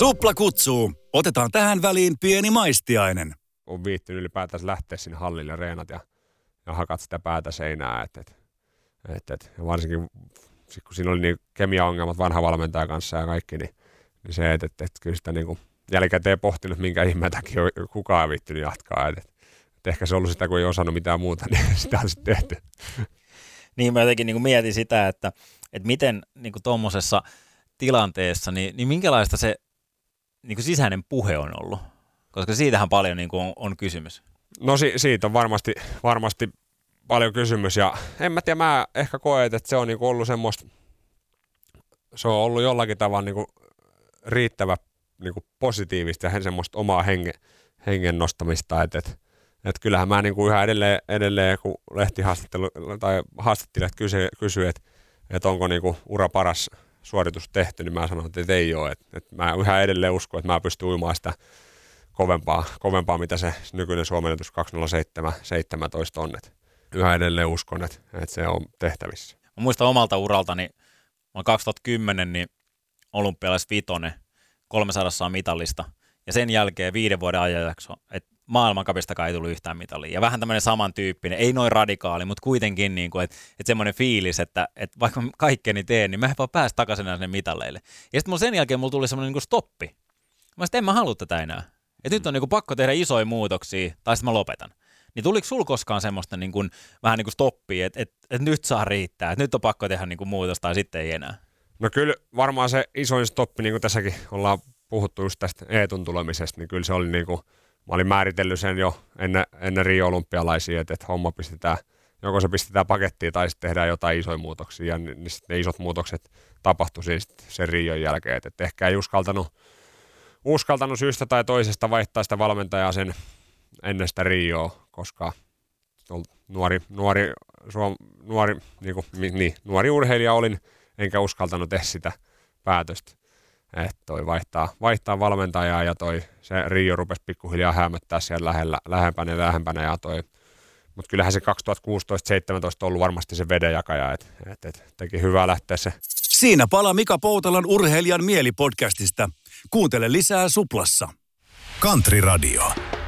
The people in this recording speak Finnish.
Supla kutsuu. Otetaan tähän väliin pieni maistiainen. On viittynyt ylipäätään lähteä sinne hallille reenat ja hakat sitä päätä seinää. Ja varsinkin kun siinä oli niin kemiaongelmat vanha valmentaja kanssa ja kaikki, niin se, että kyllä sitä niin kuin jälkikäteen pohtinut, minkä ihmeen takia kukaan ei viittynyt jatkaa. Et ehkä se on ollut sitä, kun ei osannut mitään muuta, niin sitä on sitten tehty. Niin mä jotenkin niin kuin mietin sitä, että miten niin kuin tuommoisessa tilanteessa, niin minkälaista se niin kuin sisäinen puhe on ollut? Koska siitähän paljon niin kuin on kysymys. No siitä on varmasti paljon kysymys ja en mä tiedä, mä ehkä koen, että se on niin kuin ollut semmoista, se on ollut jollakin tavalla niin kuin riittävä niin kuin positiivista ja semmoista omaa hengen nostamista, että kyllähän mä niin kuin yhä edelleen kun lehtihaastattelu tai haastattelijat kysyy, että onko niin kuin ura paras suoritus tehty, niin mä sanon, että ei ole. Että mä yhä edelleen uskon, että mä pystyn uimaan sitä kovempaa mitä se nykyinen suomennetus 2:07.17 on. Että yhä edelleen uskon, että se on tehtävissä. Mä muistan omalta uraltani, mä 2010 niin olympialaisvitonen 300 mitallista ja sen jälkeen 5 vuoden ajanjakso, että maailmankapistakaan ei tullut yhtään mitalia. Ja vähän tämmöinen samantyyppinen, ei noin radikaali, mutta kuitenkin, niin kuin, että semmoinen fiilis, että vaikka kaikkeni teen, niin mä en vaan pääse takaisin sinne mitalleille. Ja sitten sen jälkeen mulla tuli semmoinen niin kuin stoppi. Mä sanoin, en mä halua tätä enää. Että nyt on niin kuin pakko tehdä isoja muutoksia, tai sitten mä lopetan. Niin tuliko sulla koskaan semmoista niin kuin, vähän niin kuin stoppia, että nyt saa riittää, että nyt on pakko tehdä niin kuin muutosta, tai sitten ei enää? No kyllä varmaan se isoin stoppi, niin kuin tässäkin ollaan puhuttu just tästä Eetun tulemisesta, niin kyllä se oli niin kuin, mä olin määritellyt sen jo ennen Rio-olympialaisia, että homma joko se pistetään pakettiin tai sitten tehdään jotain isoja muutoksia. Ja ne isot muutokset tapahtui siis sen Rion jälkeen. Että ehkä ei uskaltanut syystä tai toisesta vaihtaa sitä valmentajaa sen ennen sitä Rioa, koska nuori urheilija olin, enkä uskaltanut tehdä sitä päätöstä. Että toi vaihtaa valmentajaa ja se Rio rupesi pikkuhiljaa häämöttää siellä lähempänä ja mutta kyllähän se 2016-2017 on ollut varmasti se vedenjakaja, että teki hyvää lähteä se. Siinä palaa Mika Poutalan Urheilijan mielipodcastista. Kuuntele lisää Suplassa. Country Radio.